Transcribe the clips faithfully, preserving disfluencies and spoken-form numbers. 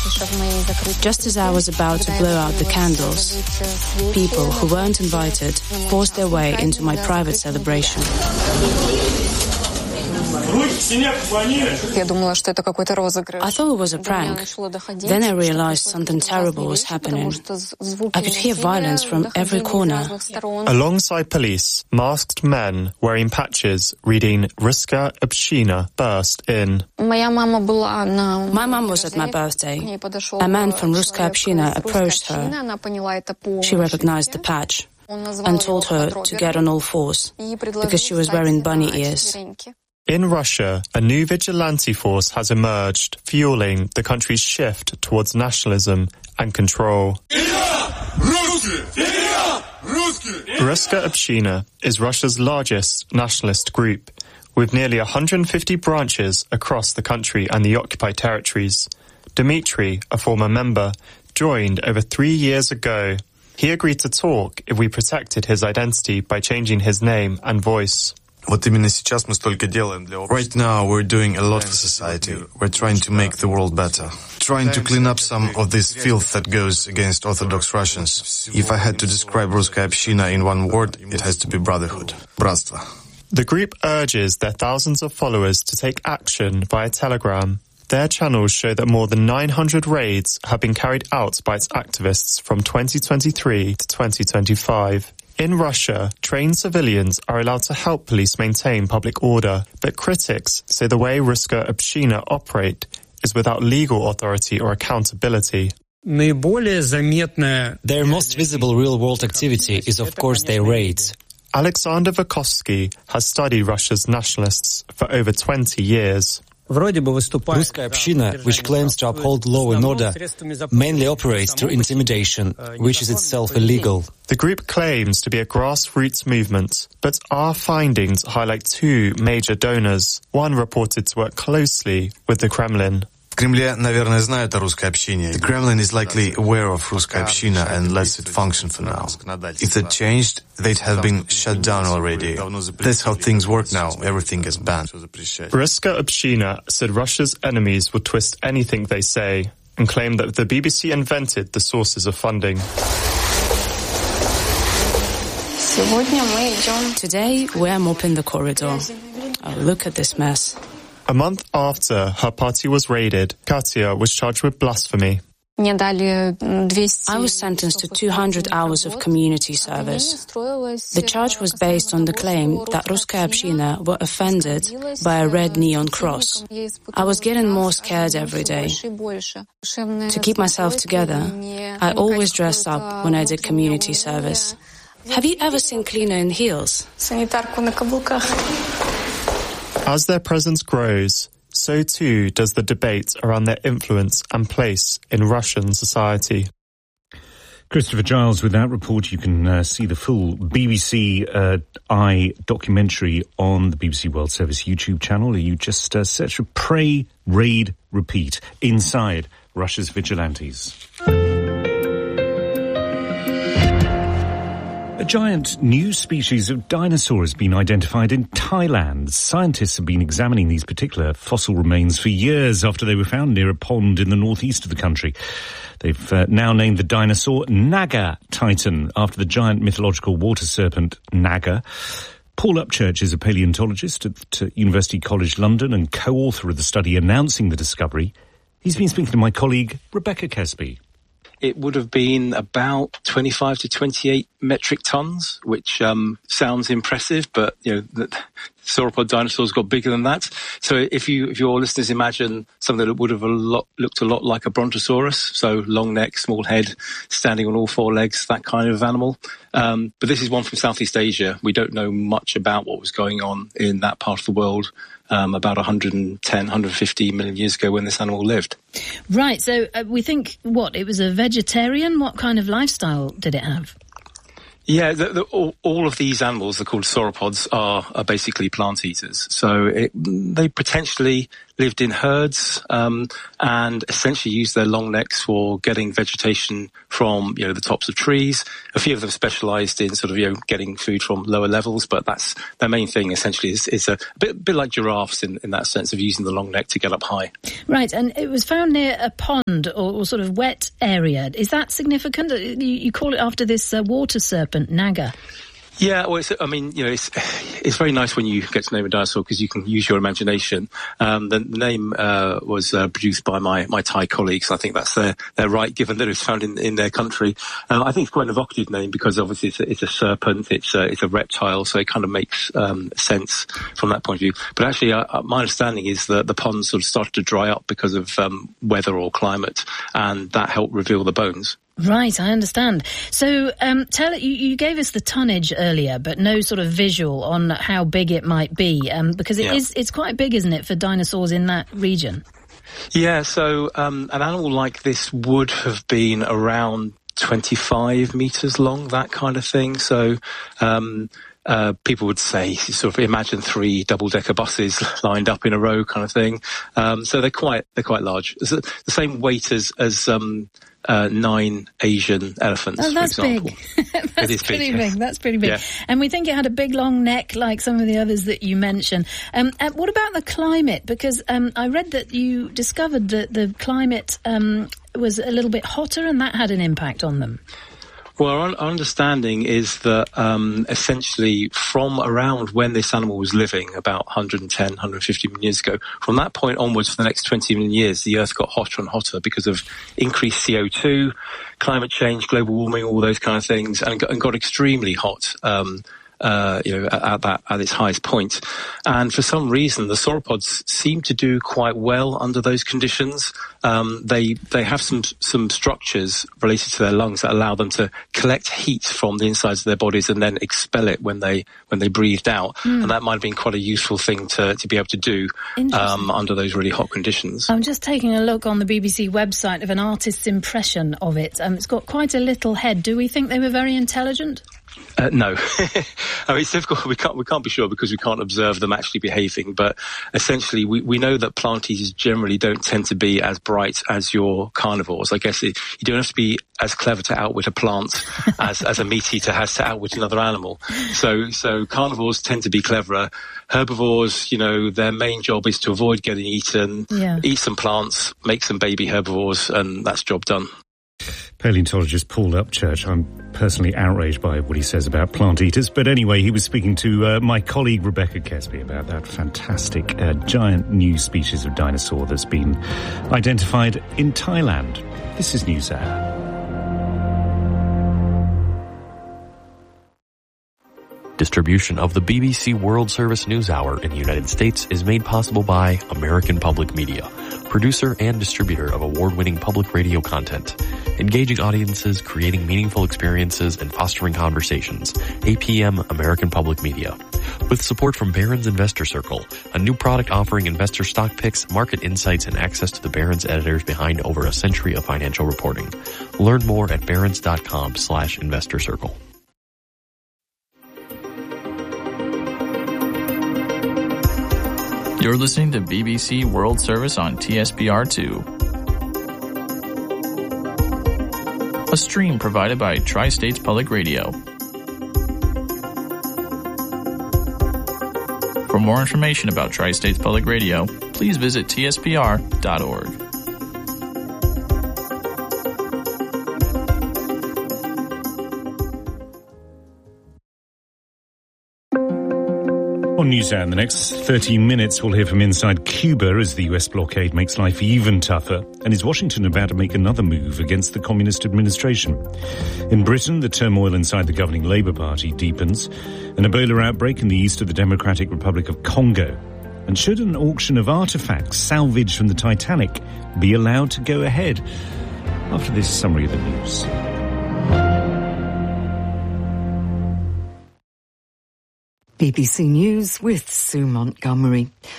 Just as I was about to blow out the candles, people who weren't invited forced their way into my private celebration. Я думала, что это какой-то розыгрыш. I thought it was a prank. Then I realized something terrible was happening. I could hear violence from every corner. Alongside police, masked men wearing patches reading Ruska Община burst in. My mom was at my birthday. A man from Ruska Общina approached her. She recognized the patch and told her to get on all fours because she was wearing bunny ears. In Russia, a new vigilante force has emerged, fueling the country's shift towards nationalism and control. Ruska Общina is Russia's largest nationalist group, with nearly one hundred fifty branches across the country and the occupied territories. Dmitry, a former member, joined over three years ago. He agreed to talk if we protected his identity by changing his name and voice. Right now, we're doing a lot for society. We're trying to make the world better. Trying to clean up some of this filth that goes against Orthodox Russians. If I had to describe Ruskaya Общina in one word, it has to be brotherhood. Bratstvo. The group urges their thousands of followers to take action via Telegram. Their channels show that more than nine hundred raids have been carried out by its activists from twenty twenty-three to twenty twenty-five. In Russia, trained civilians are allowed to help police maintain public order, but critics say the way Ruska Общina operate is without legal authority or accountability. Their most visible real-world activity is, of course, their raids. Alexander Vukovsky has studied Russia's nationalists for over twenty years. Ruskaya Общina, which claims to uphold law and order, mainly operates through intimidation, which is itself illegal. The group claims to be a grassroots movement, but our findings highlight two major donors. One reported to work closely with the Kremlin. В Кремле, наверное, знают о Русской Общине. The Kremlin is likely aware of Ruskaya Общina and lets it function for now. If that changed, they'd have been shut down already. That's how things work now. Everything is banned. Ruska Общina said Russia's enemies would twist anything they say and claimed that the B B C invented the sources of funding. Today, we're mopping the corridor. Oh, look at this mess. A month after her party was raided, Katya was charged with blasphemy. I was sentenced to two hundred hours of community service. The charge was based on the claim that Ruskaya Общina were offended by a red neon cross. I was getting more scared every day. To keep myself together, I always dressed up when I did community service. Have you ever seen cleaner in heels? As their presence grows, so too does the debate around their influence and place in Russian society. Christopher Giles with that report. You can uh, see the full B B C uh, I documentary on the B B C World Service YouTube channel. You just uh, search for Pray, Raid, Repeat inside Russia's vigilantes. A giant new species of dinosaur has been identified in Thailand. Scientists have been examining these particular fossil remains for years after they were found near a pond in the northeast of the country. They've uh, now named the dinosaur Naga Titan after the giant mythological water serpent Naga. Paul Upchurch is a paleontologist at uh, University College London and co-author of the study announcing the discovery. He's been speaking to my colleague Rebecca Kesby. It would have been about twenty-five to twenty-eight metric tons, which um, sounds impressive, but you know, the sauropod dinosaurs got bigger than that. So if you, if your listeners imagine something that would have a lot, looked a lot like a brontosaurus, so long neck, small head, standing on all four legs, that kind of animal. Um, but this is one from Southeast Asia. We don't know much about what was going on in that part of the world um, about one hundred ten, one hundred fifty million years ago when this animal lived. Right, so uh, we think, what, it was a vegetarian? What kind of lifestyle did it have? Yeah, the, the, all, all of these animals, they're called sauropods, are, are basically plant eaters. So it, they potentially lived in herds, um, and essentially used their long necks for getting vegetation from, you know, the tops of trees. A few of them specialized in sort of, you know, getting food from lower levels, but that's their main thing essentially is, is a bit, bit like giraffes in, in that sense of using the long neck to get up high. Right, and it was found near a pond or, or sort of wet area. Is that significant? You, you call it after this uh, water serpent, Naga. Yeah, well, it's, I mean, you know, it's it's very nice when you get to name a dinosaur because you can use your imagination. Um, the, the name uh, was uh, produced by my, my Thai colleagues. I think that's their, their right, given that it was found in, in their country. Uh, I think it's quite an evocative name because obviously it's a, it's a serpent, it's a, it's a reptile, so it kind of makes um, sense from that point of view. But actually, uh, my understanding is that the pond sort of started to dry up because of um, weather or climate, and that helped reveal the bones. Right, I understand. So, um, tell you, you gave us the tonnage earlier, but no sort of visual on how big it might be, um, because it yeah. is it's quite big, isn't it, for dinosaurs in that region? Yeah. So, um, an animal like this would have been around twenty-five meters long, that kind of thing. So, um, uh, people would say, sort of imagine three double-decker buses lined up in a row, kind of thing. Um, so they're quite they're quite large. It's the same weight as as um, Uh, nine Asian elephants, oh, that's for example. Big. That's it is pretty big. big. That's pretty big. Yeah. And we think it had a big, long neck, like some of the others that you mentioned. Um, uh, what about the climate? Because um, I read that you discovered that the climate um, was a little bit hotter, and that had an impact on them. Well, our, our understanding is that um, essentially from around when this animal was living, about one hundred ten, one hundred fifty million years ago, from that point onwards for the next twenty million years, the Earth got hotter and hotter because of increased C O two, climate change, global warming, all those kind of things, and got, and got extremely hot. Um, Uh, you know, at, at that, at its highest point. And for some reason, the sauropods seem to do quite well under those conditions. Um, they, they have some, some structures related to their lungs that allow them to collect heat from the insides of their bodies and then expel it when they, when they breathed out. Mm. And that might have been quite a useful thing to, to be able to do, um, under those really hot conditions. I'm just taking a look on the B B C website of an artist's impression of it. Um, it's got quite a little head. Do we think they were very intelligent? Uh, no, I mean, it's difficult. We can't we can't be sure because we can't observe them actually behaving. But essentially, we, we know that plant eaters generally don't tend to be as bright as your carnivores. I guess it, you don't have to be as clever to outwit a plant as as a meat eater has to outwit another animal. So so carnivores tend to be cleverer. Herbivores, you know, their main job is to avoid getting eaten, yeah. eat some plants, make some baby herbivores, and that's job done. Paleontologist Paul Upchurch. I'm personally outraged by what he says about plant eaters, but anyway, he was speaking to uh, my colleague Rebecca Kesby about that fantastic uh, giant new species of dinosaur that's been identified in Thailand. This is NewsHour. Distribution of the B B C World Service News Hour in the United States is made possible by American Public Media, producer and distributor of award-winning public radio content, engaging audiences, creating meaningful experiences, and fostering conversations. A P M American Public Media. With support from Barron's Investor Circle, a new product offering investor stock picks, market insights, and access to the Barron's editors behind over a century of financial reporting. Learn more at barrons.com slash investor circle. You're listening to B B C World Service on T S P R two. A stream provided by Tri-States Public Radio. For more information about Tri-States Public Radio, please visit T S P R dot org. On NewsHour in the next thirty minutes, we'll hear from inside Cuba as the U S blockade makes life even tougher. And is Washington about to make another move against the communist administration? In Britain, the turmoil inside the governing Labour Party deepens. An Ebola outbreak in the east of the Democratic Republic of Congo. And should an auction of artefacts salvaged from the Titanic be allowed to go ahead? After this summary of the news. B B C News with Sue Montgomery.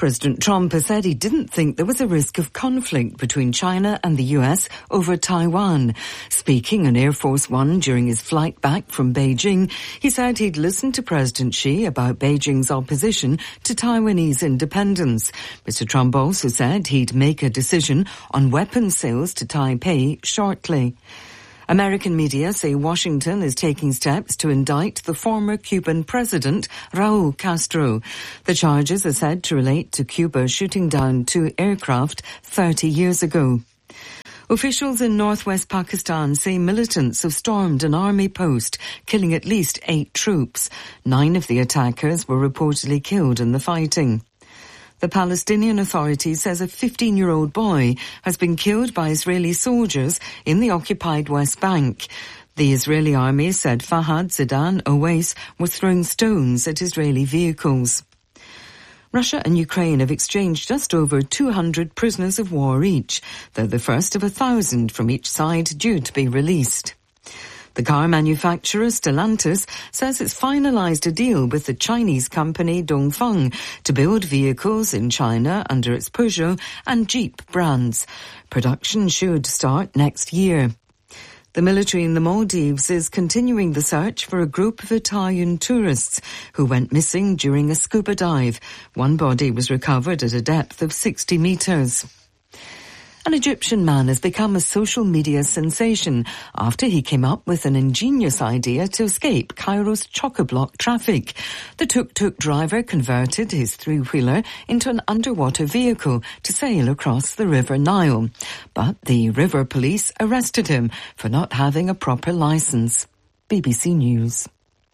President Trump has said he didn't think there was a risk of conflict between China and the U S over Taiwan. Speaking on Air Force One during his flight back from Beijing, he said he'd listened to President Xi about Beijing's opposition to Taiwanese independence. Mister Trump also said he'd make a decision on weapons sales to Taipei shortly. American media say Washington is taking steps to indict the former Cuban president, Raul Castro. The charges are said to relate to Cuba shooting down two aircraft thirty years ago. Officials in northwest Pakistan say militants have stormed an army post, killing at least eight troops. Nine of the attackers were reportedly killed in the fighting. The Palestinian Authority says a fifteen-year-old boy has been killed by Israeli soldiers in the occupied West Bank. The Israeli army said Fahad Zidan Owais was throwing stones at Israeli vehicles. Russia and Ukraine have exchanged just over two hundred prisoners of war each. They're the first of a thousand from each side due to be released. The car manufacturer Stellantis says it's finalized a deal with the Chinese company Dongfeng to build vehicles in China under its Peugeot and Jeep brands. Production should start next year. The military in the Maldives is continuing the search for a group of Italian tourists who went missing during a scuba dive. One body was recovered at a depth of sixty metres. An Egyptian man has become a social media sensation after he came up with an ingenious idea to escape Cairo's chock-a-block traffic. The tuk-tuk driver converted his three-wheeler into an underwater vehicle to sail across the River Nile. But the river police arrested him for not having a proper licence. B B C News.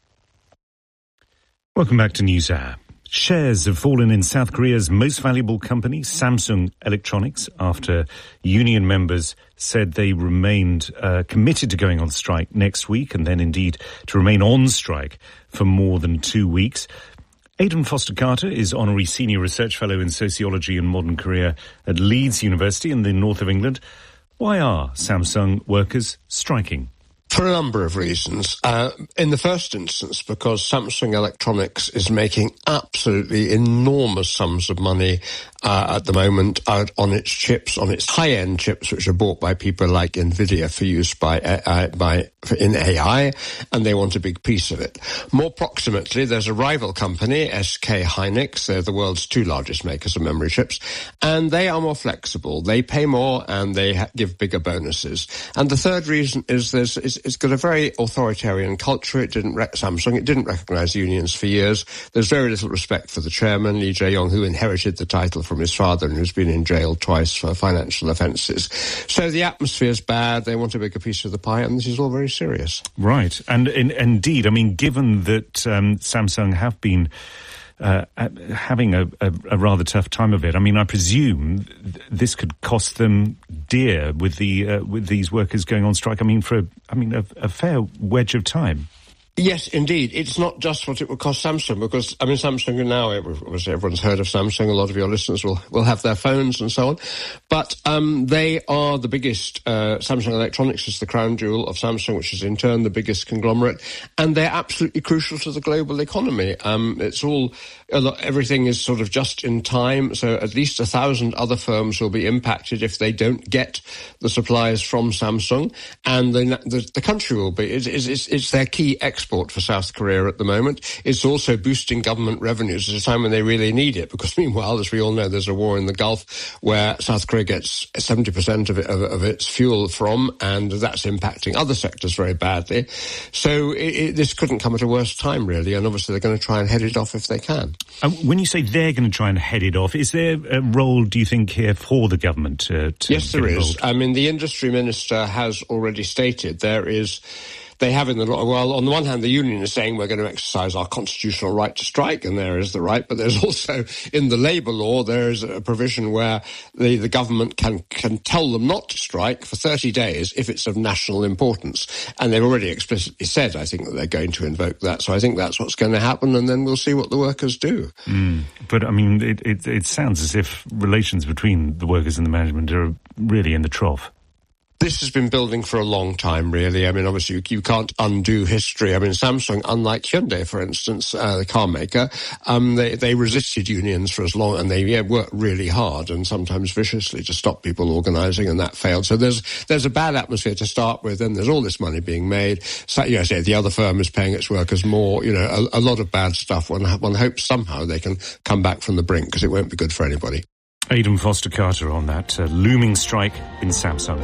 Welcome back to NewsHour. Shares have fallen in South Korea's most valuable company, Samsung Electronics, after union members said they remained uh, committed to going on strike next week and then indeed to remain on strike for more than two weeks. Aidan Foster-Carter is Honorary Senior Research Fellow in Sociology and Modern Korea at Leeds University in the north of England. Why are Samsung workers striking? For a number of reasons. Uh, in the first instance, because Samsung Electronics is making absolutely enormous sums of money uh, at the moment out on its chips, on its high-end chips, which are bought by people like Nvidia for use by uh, by for in A I, and they want a big piece of it. More proximately, there's a rival company, S K Hynix. They're the world's two largest makers of memory chips, and they are more flexible. They pay more and they ha- give bigger bonuses. And the third reason is there's is it's got a very authoritarian culture. It didn't rec- Samsung. It didn't recognise unions for years. There's very little respect for the chairman, Lee Jae-yong, who inherited the title from his father and who's been in jail twice for financial offences. So the atmosphere's bad. They want a bigger piece of the pie, and this is all very serious. Right, and in, indeed, I mean, given that um, Samsung have been uh, having a, a, a rather tough time of it, I mean, I presume th- this could cost them dear with the uh, with these workers going on strike. I mean, for I mean a, a fair wedge of time. Yes, indeed. It's not just what it would cost Samsung, because, I mean, Samsung now, obviously everyone's heard of Samsung, a lot of your listeners will, will have their phones and so on, but um, they are the biggest, uh, Samsung Electronics is the crown jewel of Samsung, which is in turn the biggest conglomerate, and they're absolutely crucial to the global economy. Um, it's all, a lot, everything is sort of just in time, so at least a thousand other firms will be impacted if they don't get the supplies from Samsung, and the, the, the country will be. It's, it's, it's their key export for South Korea at the moment. It's also boosting government revenues at a time when they really need it, because meanwhile, as we all know, there's a war in the Gulf where South Korea gets seventy percent of, it, of, of its fuel from, and that's impacting other sectors very badly. So it, it, this couldn't come at a worse time, really, and obviously they're going to try and head it off if they can. Um, when you say they're going to try and head it off, is there a role, do you think, here for the government uh, to Yes, there get is. involved? I mean, the industry minister has already stated there is They have in the law, well, on the one hand, the union is saying we're going to exercise our constitutional right to strike, and there is the right, but there's also, in the labour law, there is a provision where the, the government can, can tell them not to strike for thirty days if it's of national importance. And they've already explicitly said, I think, that they're going to invoke that. So I think that's what's going to happen, and then we'll see what the workers do. Mm. But, I mean, it, it, it sounds as if relations between the workers and the management are really in the trough. This has been building for a long time, really. I mean, obviously, you, you can't undo history. I mean, Samsung, unlike Hyundai, for instance, uh, the car maker, um, they, they resisted unions for as long, and they yeah, worked really hard and sometimes viciously to stop people organising, and that failed. So there's there's a bad atmosphere to start with, and there's all this money being made. So, you know, say the other firm is paying its workers more. You know, a, a lot of bad stuff. One, one hopes somehow they can come back from the brink, because it won't be good for anybody. Aidan Foster Carter on that uh, looming strike in Samsung.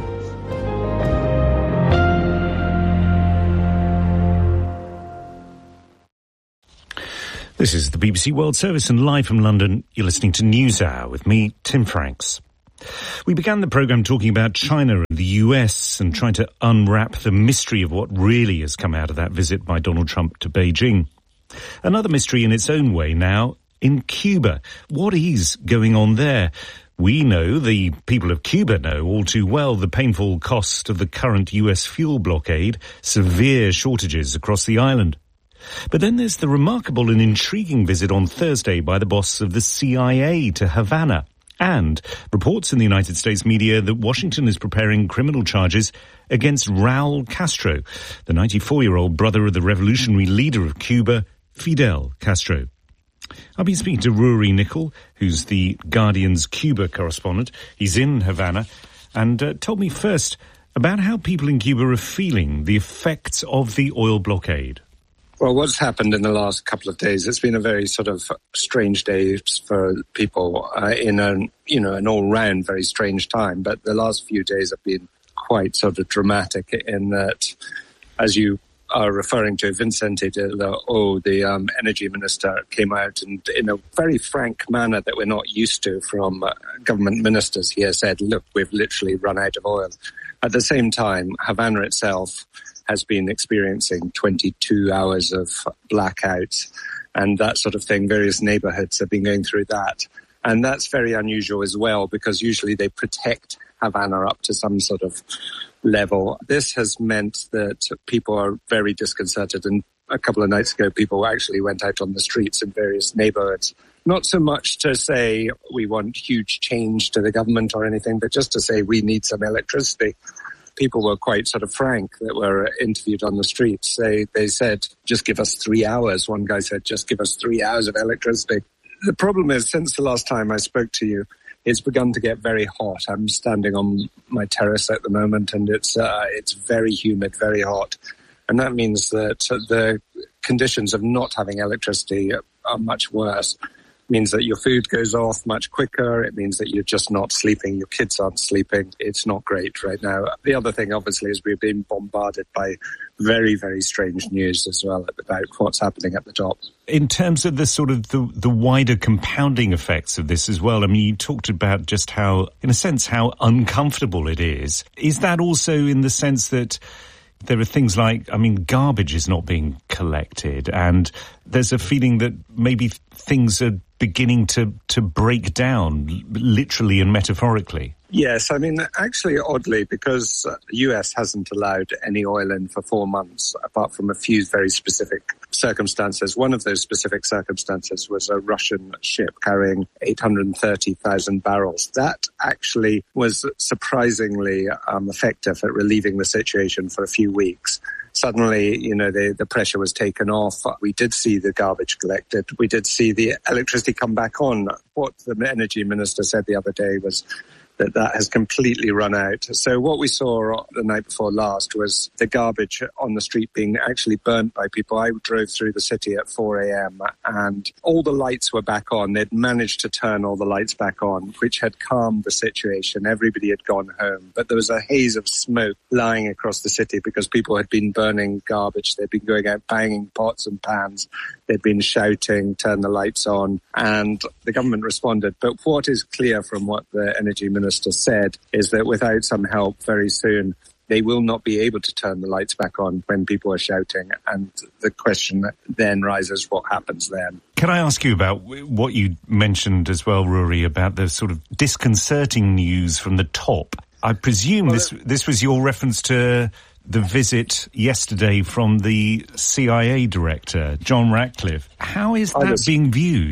This is the B B C World Service, and live from London, you're listening to NewsHour with me, Tim Franks. We began the programme talking about China and the U S and trying to unwrap the mystery of what really has come out of that visit by Donald Trump to Beijing. Another mystery in its own way now, in Cuba. What is going on there? We know, the people of Cuba know all too well, the painful cost of the current U S fuel blockade, severe shortages across the island. But then there's the remarkable and intriguing visit on Thursday by the boss of the C I A to Havana, and reports in the United States media that Washington is preparing criminal charges against Raul Castro, the ninety-four-year-old brother of the revolutionary leader of Cuba, Fidel Castro. I've been speaking to Rory Nicol, who's the Guardian's Cuba correspondent. He's in Havana, and uh, told me first about how people in Cuba are feeling the effects of the oil blockade. Well, what's happened in the last couple of days, it's been a very sort of strange day for people uh, in a, you know, an all-round very strange time. But the last few days have been quite sort of dramatic in that, as you are referring to, Vicente de la O, the um, energy minister, came out and in a very frank manner that we're not used to from uh, government ministers here said, look, we've literally run out of oil. At the same time, Havana itself has been experiencing twenty-two hours of blackouts and that sort of thing. Various neighborhoods have been going through that. And that's very unusual as well, because usually they protect Havana up to some sort of level. This has meant that people are very disconcerted. And a couple of nights ago, people actually went out on the streets in various neighborhoods. Not so much to say we want huge change to the government or anything, but just to say we need some electricity. People were quite sort of frank that were interviewed on the streets. They, they said, just give us three hours. One guy said, just give us three hours of electricity. The problem is, since the last time I spoke to you, it's begun to get very hot. I'm standing on my terrace at the moment, and it's uh, it's very humid, very hot. And that means that the conditions of not having electricity are much worse. It means that your food goes off much quicker. It means that you're just not sleeping. Your kids aren't sleeping. It's not great right now. The other thing, obviously, is we've been bombarded by very, very strange news as well about what's happening at the top. In terms of the sort of the, the wider compounding effects of this as well, I mean, you talked about just how, in a sense, how uncomfortable it is. Is that also in the sense that there are things like, I mean, garbage is not being collected, and there's a feeling that maybe things are beginning to, to break down, literally and metaphorically? Yes, I mean, actually, oddly, because the U S hasn't allowed any oil in for four months, apart from a few very specific circumstances. One of those specific circumstances was a Russian ship carrying eight hundred thirty thousand barrels. That actually was surprisingly um, effective at relieving the situation for a few weeks. Suddenly, you know, the, the pressure was taken off. We did see the garbage collected. We did see the electricity come back on. What the energy minister said the other day was that that has completely run out. So what we saw the night before last was the garbage on the street being actually burnt by people. I drove through the city at four a.m. and all the lights were back on. They'd managed to turn all the lights back on, which had calmed the situation. Everybody had gone home. But there was a haze of smoke lying across the city because people had been burning garbage. They'd been going out banging pots and pans. They'd been shouting, turn the lights on, and the government responded. But what is clear from what the energy minister said is that without some help very soon, they will not be able to turn the lights back on when people are shouting. And the question then rises, what happens then? Can I ask you about what you mentioned as well, Rory, about the sort of disconcerting news from the top? I presume well, this this was your reference to the visit yesterday from the C I A director, John Ratcliffe. How is that was, being viewed?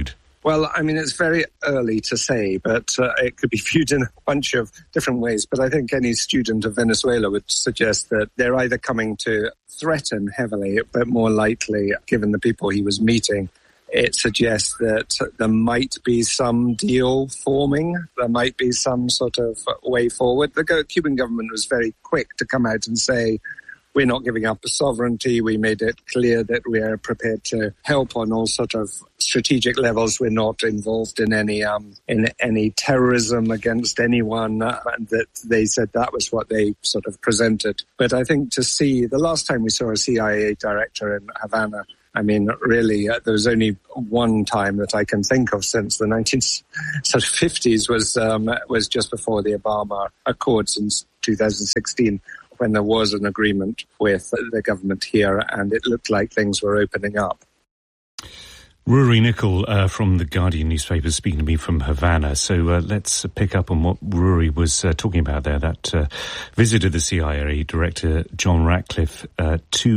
Well, I mean, it's very early to say, but uh, it could be viewed in a bunch of different ways. But I think any student of Venezuela would suggest that they're either coming to threaten heavily, but more likely, given the people he was meeting, it suggests that there might be some deal forming. There might be some sort of way forward. The Cuban government was very quick to come out and say, we're not giving up sovereignty. We made it clear that we are prepared to help on all sort of strategic levels. We're not involved in any um, in any terrorism against anyone. Uh, and that they said that was what they sort of presented. But I think to see the last time we saw a C I A director in Havana, I mean, really, uh, there was only one time that I can think of since the nineteen fifties was um, was just before the Obama Accords in two thousand sixteen. When there was an agreement with the government here and it looked like things were opening up. Rory Nicol uh, from the Guardian newspaper speaking to me from Havana. So uh, let's pick up on what Rory was uh, talking about there, that uh, visit of the C I A director John Ratcliffe uh, to